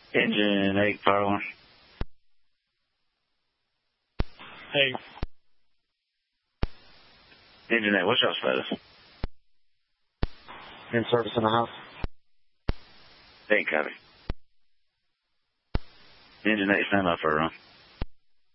Engine 8, power one. Hey. Engine 8, what's your status? In service in the house. 8, copy. Engine 8, stand by for a run.